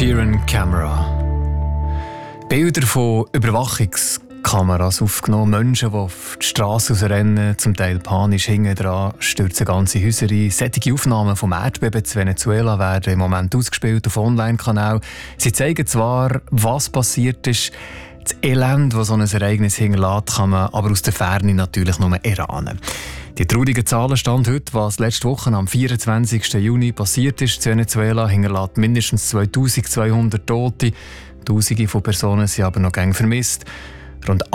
Sheeran Camera. Bilder von Überwachungskameras aufgenommen, Menschen, die auf die Straße rennen, zum Teil panisch hinten dran, stürzen ganze Häuser ein. Solche Aufnahmen vom Erdbeben zu Venezuela werden im Moment ausgespielt auf Online-Kanälen. Sie zeigen zwar, was passiert ist, das Elend, das so ein Ereignis hinterlässt, kann man aber aus der Ferne natürlich nur erahnen. Die traurigen Zahlen stand heute, was letzte Woche am 24. Juni passiert ist. Venezuela hinterlässt mindestens 2200 Tote. Tausende von Personen sind aber noch gern vermisst. Rund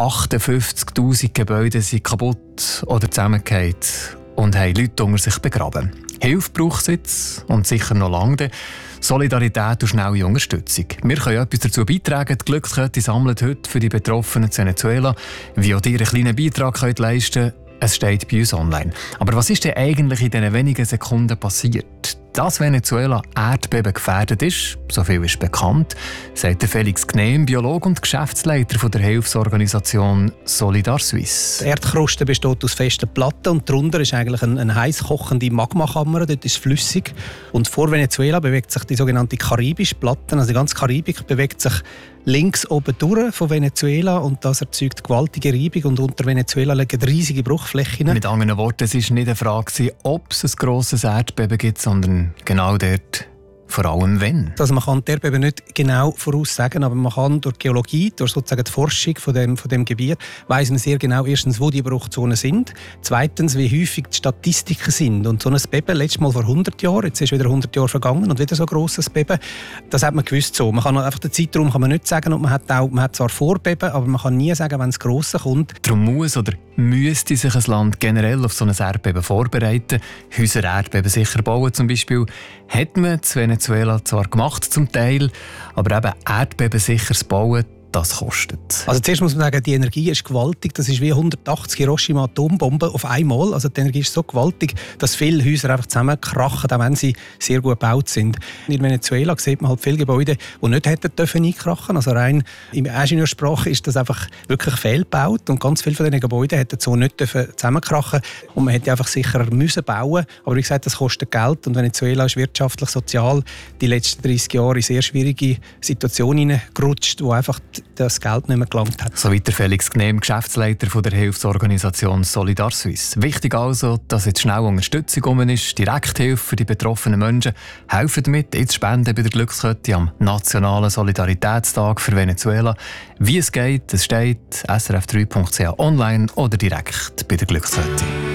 58'000 Gebäude sind kaputt oder zusammengefallen und haben Leute unter sich begraben. Hilfe braucht es jetzt und sicher noch lange. Solidarität und schnelle Unterstützung. Wir können etwas dazu beitragen. Die Glückskette sammelt heute für die Betroffenen in Venezuela. Wie auch ihr einen kleinen Beitrag leisten könnt, es steht bei uns online. Aber was ist denn eigentlich in diesen wenigen Sekunden passiert? Dass Venezuela Erdbeben gefährdet ist, so viel ist bekannt, sagt Felix Gnehm, Biologe und Geschäftsleiter von der Hilfsorganisation Solidar Suisse. Die Erdkruste besteht aus festen Platten und darunter ist eigentlich eine heiß kochende Magmakammer, dort ist es flüssig. Und vor Venezuela bewegt sich die sogenannte karibische Platte, also die ganze Karibik bewegt sich links oben durch von Venezuela und das erzeugt gewaltige Reibung und unter Venezuela liegen riesige Bruchflächen. Mit anderen Worten, es war nicht eine Frage, ob es ein grosses Erdbeben gibt, sondern genau dort, vor allem wenn. Also man kann die Erdbeben nicht genau voraussagen, aber man kann durch Geologie, durch sozusagen die Forschung von dem Gebiet, weiss man sehr genau erstens, wo die Bruchzonen sind, zweitens, wie häufig die Statistiken sind. Und so ein Beben, letztes Mal vor 100 Jahren, jetzt ist wieder 100 Jahre vergangen und wieder so ein grosses Beben, das hat man gewusst so. Man kann einfach den Zeitraum kann man nicht sagen und man hat zwar Vorbeben, aber man kann nie sagen, wenn das Grosse kommt. Darum muss oder müsste sich ein Land generell auf so ein Erdbeben vorbereiten. Häuser Erdbeben sicher bauen zum Beispiel. Hat man zu Venezuela zwar gemacht zum Teil, aber eben erdbebensicheres Bauen, das kostet. Also zuerst muss man sagen, die Energie ist gewaltig. Das ist wie 180 Hiroshima-Atombomben auf einmal. Also die Energie ist so gewaltig, dass viele Häuser einfach zusammenkrachen, auch wenn sie sehr gut gebaut sind. In Venezuela sieht man halt viele Gebäude, die nicht hätten dürfen einkrachen. Also rein in Ingenieursprache ist das einfach wirklich fehlgebaut. Und ganz viele von diesen Gebäuden hätten so nicht dürfen zusammenkrachen. Und man hätte einfach sicherer müssen bauen. Aber wie gesagt, das kostet Geld. Und Venezuela ist wirtschaftlich, sozial die letzten 30 Jahre in sehr schwierige Situationen hineingerutscht, wo einfach das Geld nicht mehr gelangt hat. So weiter Felix Gnehm, Geschäftsleiter von der Hilfsorganisation Solidar Suisse. Wichtig also, dass jetzt schnell Unterstützung um ist, Direkthilfe für die betroffenen Menschen. Helfen damit, jetzt spenden bei der Glückskette am Nationalen Solidaritätstag für Venezuela. Wie es geht, es steht srf3.ch online oder direkt bei der Glückskette.